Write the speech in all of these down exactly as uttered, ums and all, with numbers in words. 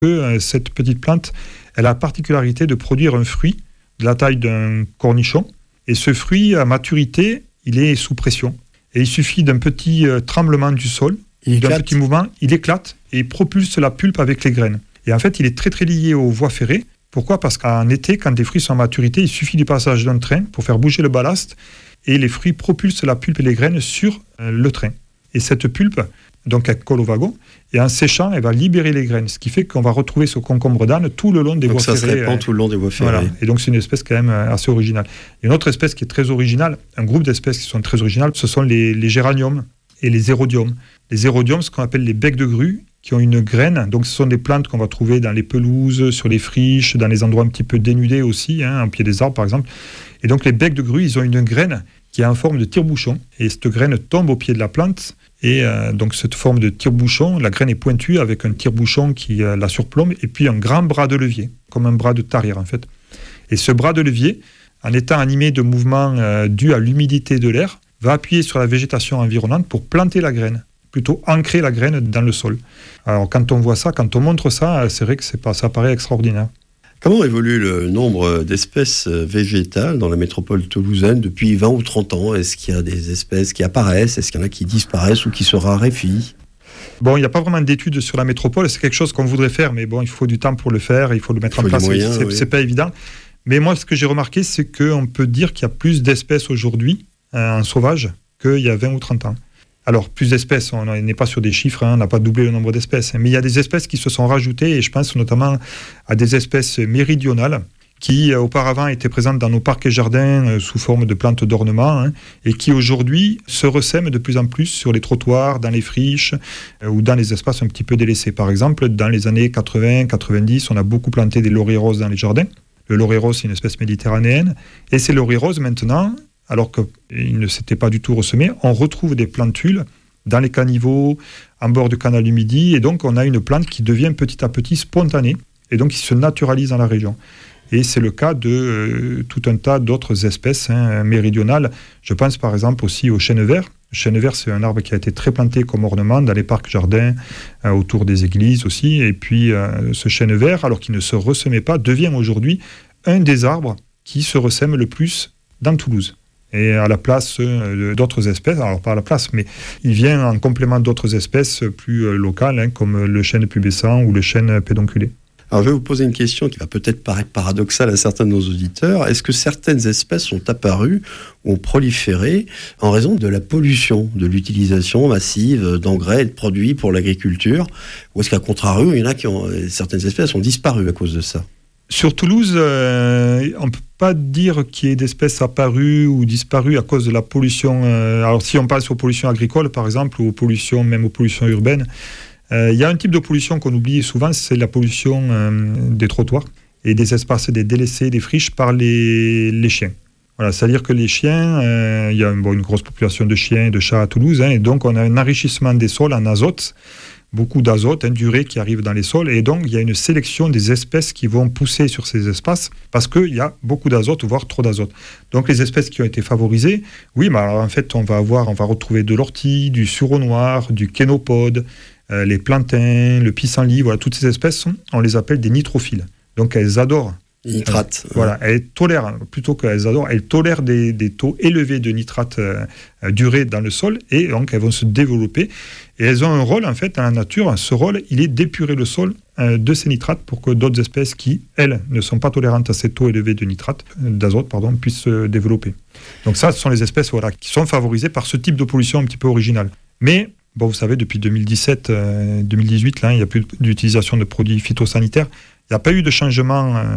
que cette petite plante, elle a la particularité de produire un fruit de la taille d'un cornichon. Et ce fruit, à maturité, il est sous pression. Et il suffit d'un petit euh, tremblement du sol, il d'un éclate. petit mouvement, il éclate et il propulse la pulpe avec les graines. Et en fait, il est très très lié aux voies ferrées. Pourquoi ? Parce qu'en été, quand des fruits sont à maturité, il suffit du passage d'un train pour faire bouger le ballast et les fruits propulsent la pulpe et les graines sur euh, le train. Et cette pulpe, donc elle colle au wagon, et en séchant, elle va libérer les graines, ce qui fait qu'on va retrouver ce concombre d'âne tout le long des donc voies ferrées. ferrées. Donc ça se répand euh, tout le long des voies ferrées. Voilà. Et donc c'est une espèce quand même assez originale. Et une autre espèce qui est très originale, un groupe d'espèces qui sont très originales, ce sont les, les géraniums et les érodiums. Les érodiums, ce qu'on appelle les becs de grue, qui ont une graine, donc ce sont des plantes qu'on va trouver dans les pelouses, sur les friches, dans les endroits un petit peu dénudés aussi, hein, au pied des arbres par exemple. Et donc les becs de grue, ils ont une graine qui est en forme de tire-bouchon, et cette graine tombe au pied de la plante, et euh, donc cette forme de tire-bouchon, la graine est pointue avec un tire-bouchon qui euh, la surplombe, et puis un grand bras de levier, comme un bras de tarière en fait. Et ce bras de levier, en étant animé de mouvements euh, dus à l'humidité de l'air, va appuyer sur la végétation environnante pour planter la graine, plutôt ancrer la graine dans le sol. Alors quand on voit ça, quand on montre ça, c'est vrai que c'est pas, ça paraît extraordinaire. Comment évolue le nombre d'espèces végétales dans la métropole toulousaine depuis vingt ou trente ans ? Est-ce qu'il y a des espèces qui apparaissent ? Est-ce qu'il y en a qui disparaissent ou qui se raréfient ? Bon, il n'y a pas vraiment d'études sur la métropole, c'est quelque chose qu'on voudrait faire, mais bon, il faut du temps pour le faire, il faut le mettre il en place, moyens, c'est, oui. c'est pas évident. Mais moi, ce que j'ai remarqué, c'est qu'on peut dire qu'il y a plus d'espèces aujourd'hui euh, en sauvage qu'il y a vingt ou trente ans. Alors, plus d'espèces, on n'est pas sur des chiffres, hein, on n'a pas doublé le nombre d'espèces, hein, mais il y a des espèces qui se sont rajoutées, et je pense notamment à des espèces méridionales qui, euh, auparavant, étaient présentes dans nos parcs et jardins euh, sous forme de plantes d'ornement, hein, et qui, aujourd'hui, se ressèment de plus en plus sur les trottoirs, dans les friches, euh, ou dans les espaces un petit peu délaissés. Par exemple, dans les années quatre-vingts quatre-vingt-dix, on a beaucoup planté des lauriers roses dans les jardins. Le laurier rose, c'est une espèce méditerranéenne, et ces lauriers roses, maintenant, alors qu'ils ne s'étaient pas du tout ressemés, on retrouve des plantules dans les caniveaux, en bord du canal du Midi, et donc on a une plante qui devient petit à petit spontanée, et donc qui se naturalise dans la région. Et c'est le cas de euh, tout un tas d'autres espèces hein, méridionales. Je pense par exemple aussi au chêne vert. Le chêne vert, c'est un arbre qui a été très planté comme ornement dans les parcs jardins, euh, autour des églises aussi, et puis euh, ce chêne vert, alors qu'il ne se ressemait pas, devient aujourd'hui un des arbres qui se ressème le plus dans Toulouse. Et à la place euh, d'autres espèces, alors pas à la place, mais il vient en complément d'autres espèces plus euh, locales, hein, comme le chêne pubescent ou le chêne pédonculé. Alors je vais vous poser une question qui va peut-être paraître paradoxale à certains de nos auditeurs. Est-ce que certaines espèces sont apparues ou ont proliféré en raison de la pollution, de l'utilisation massive d'engrais et de produits pour l'agriculture ? Ou est-ce qu'à contrario, il y en a qui ont, certaines espèces ont disparu à cause de ça ? Sur Toulouse, euh, on ne peut pas dire qu'il y ait d'espèces apparues ou disparues à cause de la pollution. Euh, alors si on pense aux pollutions agricoles, par exemple, ou aux pollutions, même aux pollutions urbaines, euh, il y a un type de pollution qu'on oublie souvent, c'est la pollution euh, des trottoirs et des espaces des délaissés, des friches par les, les chiens. Voilà, c'est-à-dire que les chiens, euh, il y a bon, une grosse population de chiens et de chats à Toulouse, hein, et donc on a un enrichissement des sols en azote, beaucoup d'azote, hein, d'urée qui arrive dans les sols, et donc il y a une sélection des espèces qui vont pousser sur ces espaces parce qu'il y a beaucoup d'azote, voire trop d'azote. Donc les espèces qui ont été favorisées, oui, mais alors en fait on va avoir, on va retrouver de l'ortie, du sureau noir, du kénopode, euh, les plantains, le pissenlit, voilà, toutes ces espèces, on les appelle des nitrophiles. Donc elles adorent. Nitrate. Euh, voilà, elles tolèrent, plutôt qu'elles adorent, elles tolèrent des, des taux élevés de nitrate euh, d'urée dans le sol, et donc elles vont se développer. Et elles ont un rôle, en fait, dans la nature. Ce rôle, il est d'épurer le sol euh, de ces nitrates pour que d'autres espèces qui, elles, ne sont pas tolérantes à ces taux élevés de nitrate, euh, d'azote, pardon, puissent se développer. Donc ça, ce sont les espèces voilà, qui sont favorisées par ce type de pollution un petit peu originale. Mais, bon, vous savez, depuis deux mille dix-sept, euh, deux mille dix-huit, là, il n'y a plus d'utilisation de produits phytosanitaires. Il n'y a pas eu de changement, euh,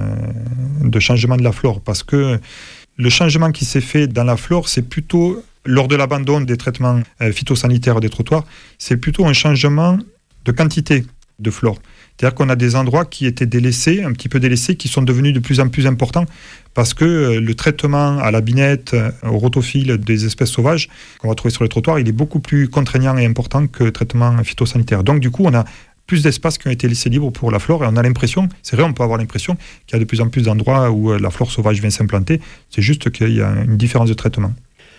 de changement de la flore, parce que le changement qui s'est fait dans la flore, c'est plutôt, lors de l'abandon des traitements euh, phytosanitaires des trottoirs, c'est plutôt un changement de quantité de flore. C'est-à-dire qu'on a des endroits qui étaient délaissés, un petit peu délaissés, qui sont devenus de plus en plus importants, parce que euh, le traitement à la binette, euh, au rotophile des espèces sauvages qu'on va trouver sur les trottoirs, il est beaucoup plus contraignant et important que le traitement phytosanitaire. Donc du coup, on a plus d'espaces qui ont été laissés libres pour la flore, et on a l'impression, c'est vrai, on peut avoir l'impression qu'il y a de plus en plus d'endroits où la flore sauvage vient s'implanter, c'est juste qu'il y a une différence de traitement.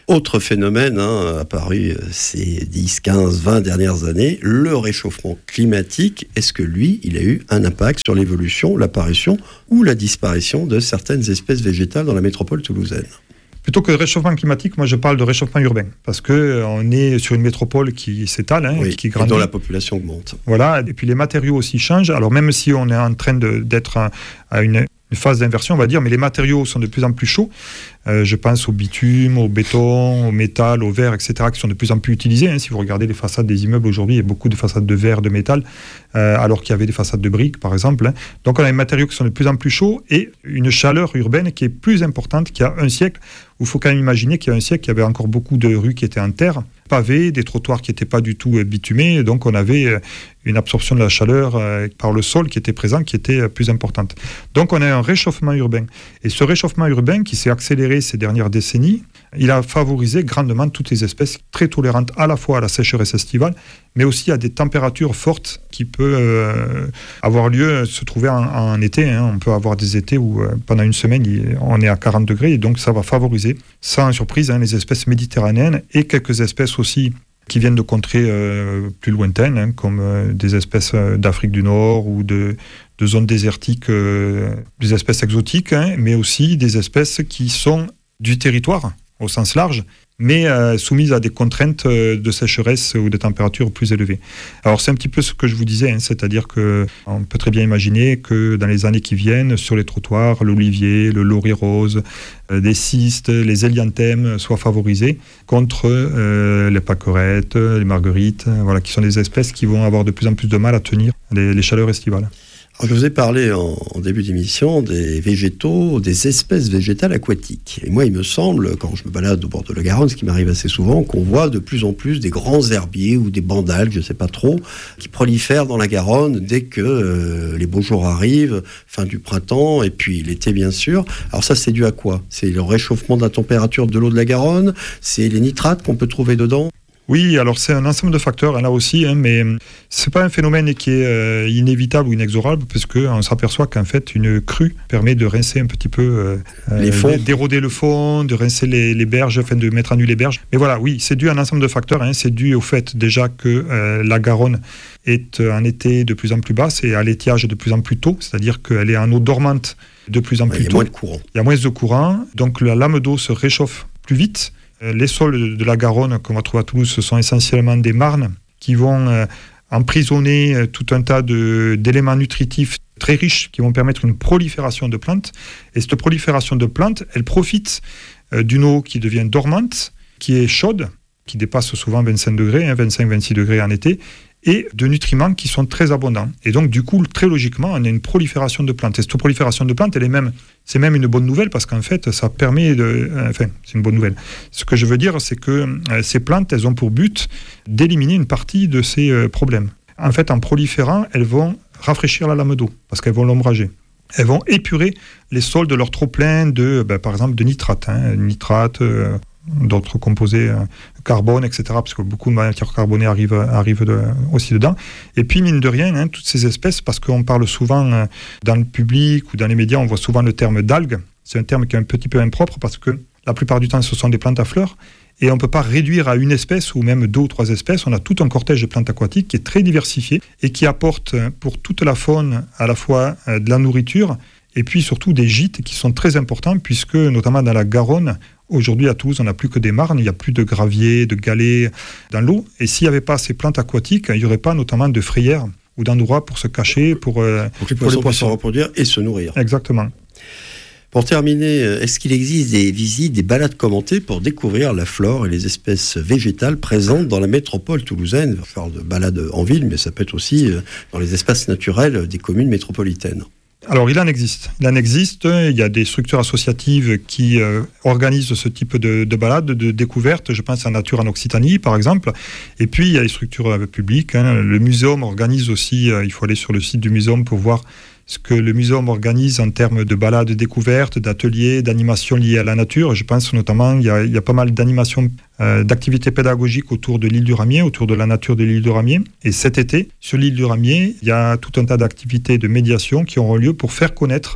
Autre phénomène hein, apparu ces dix, quinze, vingt dernières années, le réchauffement climatique. Est-ce que lui, il a eu un impact sur l'évolution, l'apparition ou la disparition de certaines espèces végétales dans la métropole toulousaine ? Plutôt que de réchauffement climatique, moi je parle de réchauffement urbain, parce qu'on euh, est sur une métropole qui s'étale, hein, oui, qui grandit. Et dont la population augmente. Voilà, et puis les matériaux aussi changent. Alors même si on est en train de, d'être à, à une, une phase d'inversion, on va dire, mais les matériaux sont de plus en plus chauds. Euh, je pense au bitume, au béton, au métal, au verre, et cetera, qui sont de plus en plus utilisés. Hein. Si vous regardez les façades des immeubles aujourd'hui, il y a beaucoup de façades de verre, de métal, euh, alors qu'il y avait des façades de briques, par exemple. Hein. Donc on a des matériaux qui sont de plus en plus chauds et une chaleur urbaine qui est plus importante qu'il y a un siècle, où il faut quand même imaginer qu'il y a un siècle, il y avait encore beaucoup de rues qui étaient en terre, pavées, des trottoirs qui n'étaient pas du tout bitumés, donc on avait une absorption de la chaleur par le sol qui était présent, qui était plus importante. Donc on a un réchauffement urbain. Et ce réchauffement urbain qui s'est accéléré ces dernières décennies, il a favorisé grandement toutes les espèces très tolérantes à la fois à la sécheresse estivale, mais aussi à des températures fortes qui peuvent euh, avoir lieu, se trouver en, en été. Hein. On peut avoir des étés où euh, pendant une semaine, il, on est à quarante degrés, et donc ça va favoriser, sans surprise, hein, les espèces méditerranéennes et quelques espèces aussi qui viennent de contrées euh, plus lointaines, hein, comme euh, des espèces euh, d'Afrique du Nord ou de, de zones désertiques, euh, des espèces exotiques, hein, mais aussi des espèces qui sont du territoire, au sens large, mais euh, soumises à des contraintes euh, de sécheresse ou de températures plus élevées. Alors c'est un petit peu ce que je vous disais, hein, c'est-à-dire qu'on peut très bien imaginer que dans les années qui viennent, sur les trottoirs, l'olivier, le laurier rose, euh, des cystes, les hélianthèmes soient favorisés contre euh, les pâquerettes, les marguerites, euh, voilà, qui sont des espèces qui vont avoir de plus en plus de mal à tenir les, les chaleurs estivales. Alors, je vous ai parlé en, en début d'émission des végétaux, des espèces végétales aquatiques. Et moi, il me semble, quand je me balade au bord de la Garonne, ce qui m'arrive assez souvent, qu'on voit de plus en plus des grands herbiers ou des bandales, je ne sais pas trop, qui prolifèrent dans la Garonne dès que euh, les beaux jours arrivent, fin du printemps, et puis l'été, bien sûr. Alors ça, c'est dû à quoi ? C'est le réchauffement de la température de l'eau de la Garonne ? C'est les nitrates qu'on peut trouver dedans ? Oui, alors c'est un ensemble de facteurs, là aussi, hein, mais c'est pas un phénomène qui est euh, inévitable ou inexorable, parce qu'on s'aperçoit qu'en fait, une crue permet de rincer un petit peu, euh, les fonds. d'éroder le fond, de rincer les, les berges, enfin de mettre à nu les berges. Mais voilà, oui, c'est dû à un ensemble de facteurs. Hein, c'est dû au fait déjà que euh, la Garonne est en été de plus en plus basse et à l'étiage de plus en plus tôt, c'est-à-dire qu'elle est en eau dormante de plus en ouais, plus tôt. Il y a tôt. moins de courant. Il y a moins de courant, donc la lame d'eau se réchauffe plus vite. Les sols de la Garonne qu'on va trouver à Toulouse, ce sont essentiellement des marnes qui vont euh, emprisonner euh, tout un tas de, d'éléments nutritifs très riches qui vont permettre une prolifération de plantes. Et cette prolifération de plantes, elle profite euh, d'une eau qui devient dormante, qui est chaude, qui dépasse souvent vingt-cinq degrés, hein, vingt-cinq à vingt-six degrés en été, et de nutriments qui sont très abondants. Et donc, du coup, très logiquement, on a une prolifération de plantes. Et cette prolifération de plantes, elle est même, c'est même une bonne nouvelle parce qu'en fait, ça permet de... Enfin, c'est une bonne nouvelle. Ce que je veux dire, c'est que euh, ces plantes, elles ont pour but d'éliminer une partie de ces euh, problèmes. En fait, en proliférant, elles vont rafraîchir la lame d'eau parce qu'elles vont l'ombrager. Elles vont épurer les sols de leur trop-plein de, ben, par exemple, de nitrates. Hein, nitrates... Euh, d'autres composés, euh, carbone, et cetera, parce que beaucoup de matières carbonées arrivent, arrivent de, aussi dedans. Et puis, mine de rien, hein, toutes ces espèces, parce qu'on parle souvent euh, dans le public ou dans les médias, on voit souvent le terme d'algues. C'est un terme qui est un petit peu impropre parce que la plupart du temps, ce sont des plantes à fleurs. Et on ne peut pas réduire à une espèce ou même deux ou trois espèces. On a tout un cortège de plantes aquatiques qui est très diversifié et qui apporte pour toute la faune à la fois euh, de la nourriture et puis surtout des gîtes qui sont très importants puisque, notamment dans la Garonne, aujourd'hui, à Toulouse, on n'a plus que des marnes, il n'y a plus de graviers, de galets dans l'eau. Et s'il n'y avait pas ces plantes aquatiques, il n'y aurait pas notamment de frayères ou d'endroits pour se cacher, pour, euh, pour, les, pour poissons les poissons se reproduire et se nourrir. Exactement. Pour terminer, est-ce qu'il existe des visites, des balades commentées pour découvrir la flore et les espèces végétales présentes dans la métropole toulousaine ? On va faire de balades en ville, mais ça peut être aussi dans les espaces naturels des communes métropolitaines. Alors, il en existe. Il en existe. Il y a des structures associatives qui euh, organisent ce type de, de balades, de découvertes. Je pense à Nature en Occitanie, par exemple. Et puis, il y a les structures euh, publiques. Hein. Le muséum organise aussi, euh, il faut aller sur le site du muséum pour voir ce que le muséum organise en termes de balades découvertes, d'ateliers, d'animations liées à la nature. Je pense notamment, il y a, il y a pas mal d'animations, euh, d'activités pédagogiques autour de l'île du Ramier, autour de la nature de l'île du Ramier. Et cet été, sur l'île du Ramier, il y a tout un tas d'activités de médiation qui auront lieu pour faire connaître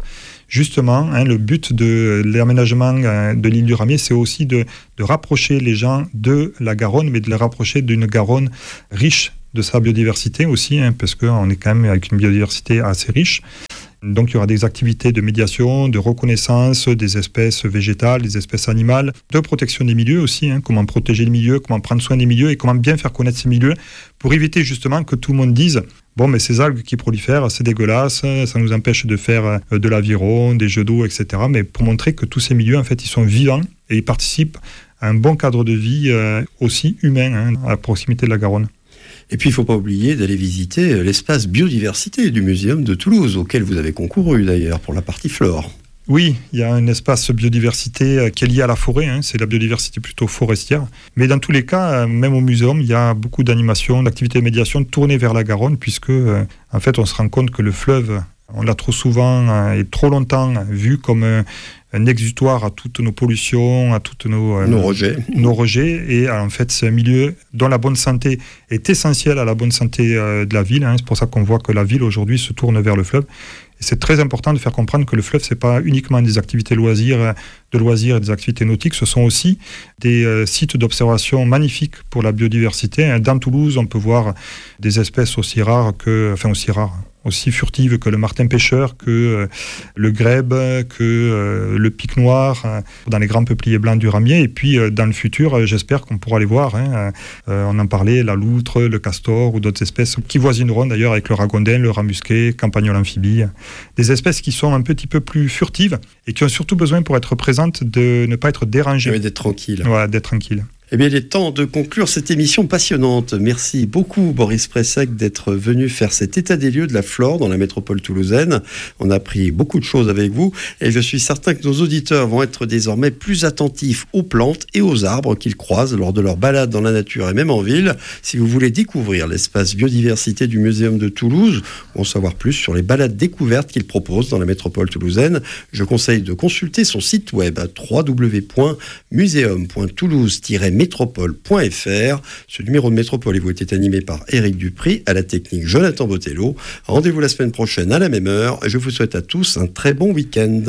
justement, hein, le but de l'aménagement de l'île du Ramier, c'est aussi de, de rapprocher les gens de la Garonne, mais de les rapprocher d'une Garonne riche de sa biodiversité aussi, hein, parce qu'on est quand même avec une biodiversité assez riche. Donc il y aura des activités de médiation, de reconnaissance des espèces végétales, des espèces animales, de protection des milieux aussi, hein, comment protéger les milieux, comment prendre soin des milieux et comment bien faire connaître ces milieux pour éviter justement que tout le monde dise « bon, mais ces algues qui prolifèrent, c'est dégueulasse, ça nous empêche de faire de l'aviron, des jeux d'eau, et cetera » Mais pour montrer que tous ces milieux, en fait, ils sont vivants et ils participent à un bon cadre de vie euh, aussi humain, hein, à proximité de la Garonne. Et puis, il ne faut pas oublier d'aller visiter l'espace biodiversité du Muséum de Toulouse, auquel vous avez concouru d'ailleurs pour la partie flore. Oui, il y a un espace biodiversité qui est lié à la forêt, hein, c'est la biodiversité plutôt forestière. Mais dans tous les cas, même au muséum, il y a beaucoup d'animations, d'activités de médiation tournées vers la Garonne, puisque en fait, on se rend compte que le fleuve, on l'a trop souvent et trop longtemps vu comme un, un exutoire à toutes nos pollutions, à toutes nos, nos rejets. Nos rejets. Et en fait, c'est un milieu dont la bonne santé est essentielle à la bonne santé de la ville. Hein. C'est pour ça qu'on voit que la ville aujourd'hui se tourne vers le fleuve. Et c'est très important de faire comprendre que le fleuve, c'est pas uniquement des activités loisirs, de loisirs et des activités nautiques, ce sont aussi des euh, sites d'observation magnifiques pour la biodiversité. Dans Toulouse, on peut voir des espèces aussi rares que, enfin aussi rares, aussi furtives que le martin pêcheur, que euh, le grèbe, que euh, le pic noir, euh, dans les grands peupliers blancs du Ramier. Et puis, euh, dans le futur, euh, j'espère qu'on pourra les voir. Hein. Euh, on en parlait, la loutre, le castor ou d'autres espèces qui voisineront d'ailleurs avec le ragondin, le rat musqué, campagnol amphibie. Des espèces qui sont un petit peu plus furtives et qui ont surtout besoin pour être présentes de ne pas être dérangées. Oui, d'être tranquille. Voilà, d'être tranquille. Eh bien, il est temps de conclure cette émission passionnante. Merci beaucoup, Boris Pressac, d'être venu faire cet état des lieux de la flore dans la métropole toulousaine. On a appris beaucoup de choses avec vous et je suis certain que nos auditeurs vont être désormais plus attentifs aux plantes et aux arbres qu'ils croisent lors de leur balade dans la nature et même en ville. Si vous voulez découvrir l'espace biodiversité du Muséum de Toulouse ou en savoir plus sur les balades découvertes qu'il propose dans la métropole toulousaine, je conseille de consulter son site web à w w w point muséum point toulouse tiret métropole point f r. Ce numéro de Métropole vous était animé par Éric Dupri, à la technique Jonathan Botello. Rendez-vous la semaine prochaine à la même heure. Je vous souhaite à tous un très bon week-end.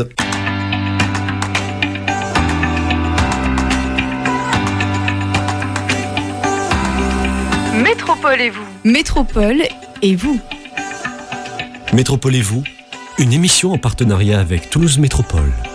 Métropole et vous. Métropole et vous. Métropole et vous, une émission en partenariat avec Toulouse Métropole.